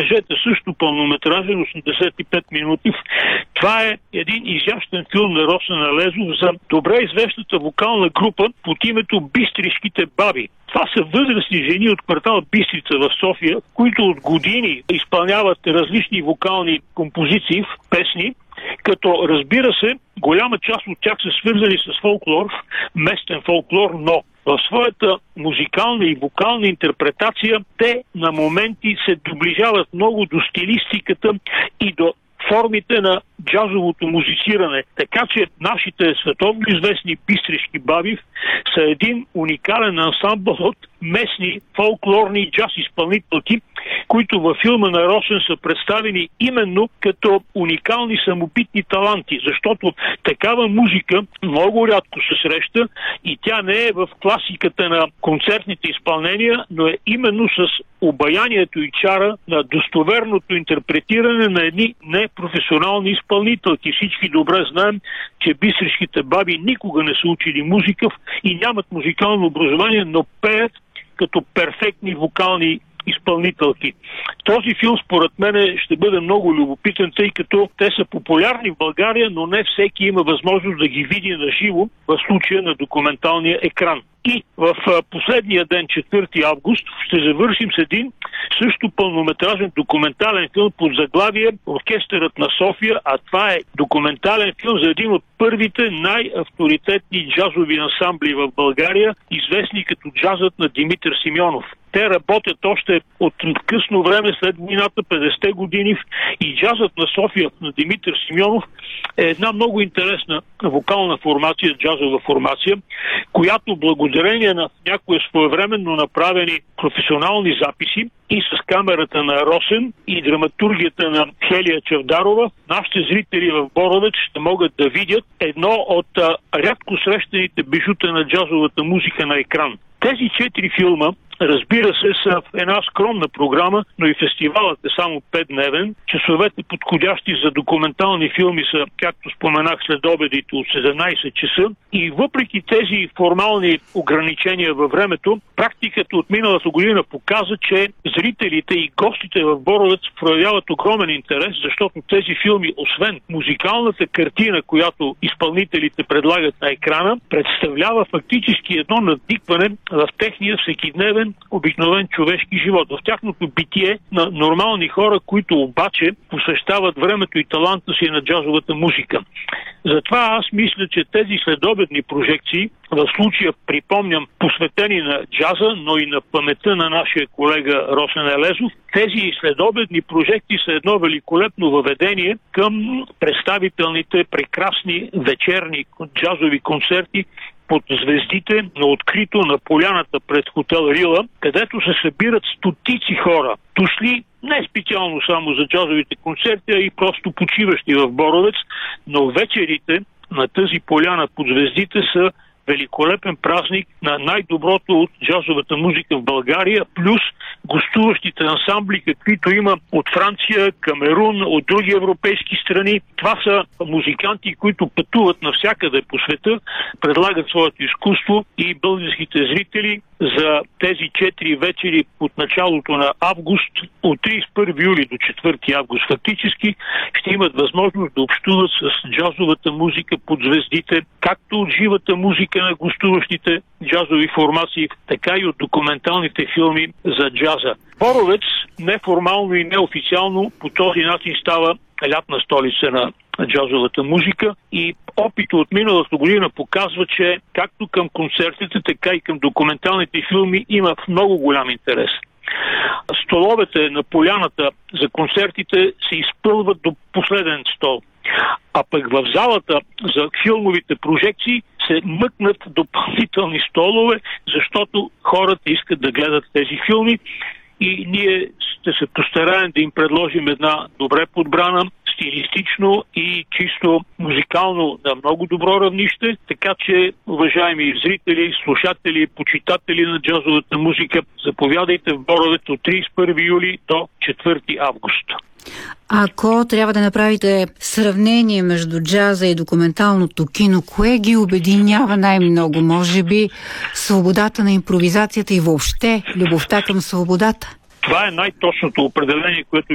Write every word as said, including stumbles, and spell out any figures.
забележете, също пълнометражен, осемдесет и пет минути. Това е един изящен филм на Росен Алезов за добре известната вокална група под името Бистришките баби. Това са възрастни жени от квартал Бистрица в София, които от години изпълняват различни вокални композиции, песни, като, разбира се, голяма част от тях са свързани с фолклор, местен фолклор, но в своята музикална и вокална интерпретация те на моменти се доближават много до стилистиката и до формите на джазовото музициране. Така че нашите световно известни бистришки баби са един уникален ансамбъл от местни фолклорни джаз изпълнителки, които във филма на Росен са представени именно като уникални самобитни таланти, защото такава музика много рядко се среща и тя не е в класиката на концертните изпълнения, но е именно с обаянието и чара на достоверното интерпретиране на едни непрофесионални изпълнителки. Всички добре знаем, че бистришките баби никога не са учили музика и нямат музикално образование, но пеят като перфектни вокални изпълнителки. Този филм според мен ще бъде много любопитен, тъй като те са популярни в България, но не всеки има възможност да ги види на живо в случая на документалния екран. И в последния ден, четвърти август, ще завършим с един също пълнометражен документален филм под заглавие "Оркестърът на София", а това е документален филм за един от първите най-авторитетни джазови ансамбли в България, известни като джазът на Димитър Симеонов. Те работят още от късно време след войната, петдесетте години, и джазът на София на Димитър Симеонов е една много интересна вокална формация, джазова формация, която благодарение на някои своевременно направени професионални записи и с камерата на Росен и драматургията на Хелия Чавдарова, нашите зрители в Боровец ще могат да видят едно от а, рядко срещаните бижута на джазовата музика на екран. Тези четири филма, разбира се, са в една скромна програма, но и фестивалът е само петдневен. Часовете подходящи за документални филми са, както споменах, след обедите от седемнайсет часа. И въпреки тези формални ограничения във времето, практиката от миналата година показа, че зрителите и гостите в Боровец проявяват огромен интерес, защото тези филми, освен музикалната картина, която изпълнителите предлагат на екрана, представлява фактически едно надникване в техния всекидневен обикновен човешки живот, в тяхното битие на нормални хора, които обаче посещават времето и таланта си на джазовата музика. Затова аз мисля, че тези следобедни прожекции, в случая припомням, посветени на джаза, но и на паметта на нашия колега Росен Алезов, тези следобедни прожекции са едно великолепно въведение към представителните прекрасни вечерни джазови концерти под звездите на открито на поляната пред хотел Рила, където се събират стотици хора, дошли не специално само за джазовите концерти, а и просто почиващи в Боровец, но вечерите на тази поляна под звездите са великолепен празник на най-доброто от джазовата музика в България, плюс гостуващите ансамбли, каквито има от Франция, Камерун, от други европейски страни. Това са музиканти, които пътуват навсякъде по света, предлагат своето изкуство и българските зрители за тези четири вечери от началото на август, от трийсет и първи юли до четвърти август фактически, ще имат възможност да общуват с джазовата музика под звездите, както от живата музика на гостуващите джазови формации, така и от документалните филми за джаза. Боровец неформално и неофициално по този начин става лятна столица на джазовата музика и опитът от миналата година показва, че както към концертите, така и към документалните филми има много голям интерес. Столовете на поляната за концертите се изпълват до последен стол, а пък в залата за филмовите прожекции се мъкнат допълнителни столове, защото хората искат да гледат тези филми и ние ще се постараем да им предложим една добре подбрана, стилистично и чисто музикално на много добро равнище, така че, уважаеми зрители, слушатели, почитатели на джазовата музика, заповядайте в Боровец от трийсет и първи юли до четвърти август. Ако трябва да направите сравнение между джаза и документалното кино, кое ги обединява най-много? Може би свободата на импровизацията и въобще любовта към свободата? Това е най-точното определение, което